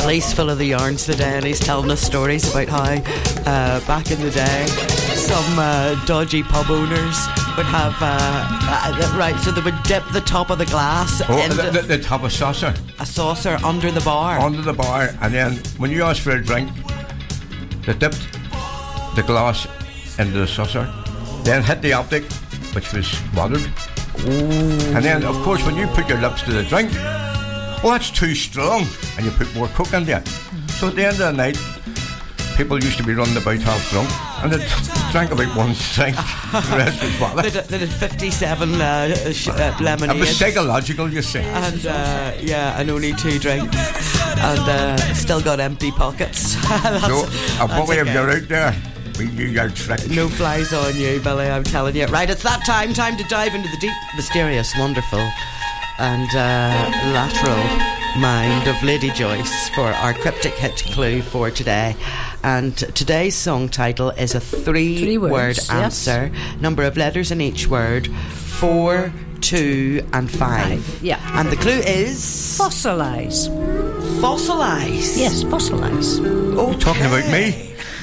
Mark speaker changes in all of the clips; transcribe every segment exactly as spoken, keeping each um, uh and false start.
Speaker 1: Billy's full of the yarns today, and he's telling us stories about how uh, back in the day some uh, dodgy pub owners would have uh, uh, right, so they would dip the top of the glass
Speaker 2: oh,
Speaker 1: in
Speaker 2: the, the, the top of saucer
Speaker 1: a saucer under the bar
Speaker 2: under the bar, and then when you asked for a drink, they dipped the glass into the saucer, then hit the optic, which was watered. Ooh. And then of course when you put your lips to the drink, well, that's too strong, and you put more coke into it. So at the end of the night, people used to be running about half drunk, and they drank about one drink. The rest was water.
Speaker 1: They did, they did fifty-seven uh, sh- uh, lemonades.
Speaker 2: It was psychological, you see.
Speaker 1: And uh, yeah, and only two drinks, and uh, still got empty pockets. that's,
Speaker 2: so, a boy,
Speaker 1: okay.
Speaker 2: if you're out there, we do your trick.
Speaker 1: No flies on you, Billy, I'm telling you. Right, it's that time, time to dive into the deep, mysterious, wonderful, and uh, lateral mind of Lady Joyce for our cryptic hit clue for today. And today's song title is a three, three word words, answer, yes. Number of letters in each word, four, two and five. five
Speaker 3: yeah.
Speaker 1: And the clue is
Speaker 3: fossilise.
Speaker 1: Fossilise?
Speaker 3: Yes, fossilise.
Speaker 2: Oh, okay. Talking about me.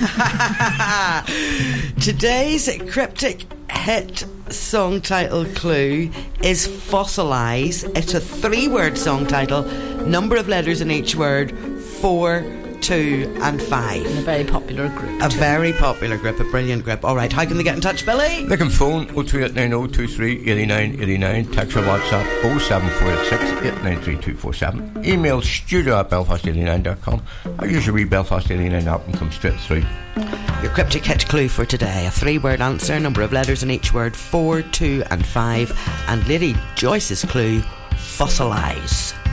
Speaker 1: Today's cryptic hit song title clue is fossilise. It's a three word song title, number of letters in each word, four, two and five.
Speaker 3: And a very popular group
Speaker 1: A
Speaker 3: too.
Speaker 1: very popular group, a brilliant group. Alright, how can they get in touch, Billy?
Speaker 2: They can phone oh two eight nine oh two three eight nine eight nine, text or WhatsApp oh seven four eight six eight nine three two four seven, email studio at belfast eighty-nine dot com. I use a wee Belfast eighty-nine app and come straight through.
Speaker 1: Your cryptic hit clue for today, a three word answer, number of letters in each word, four, two and five, and Lady Joyce's clue, fossilise.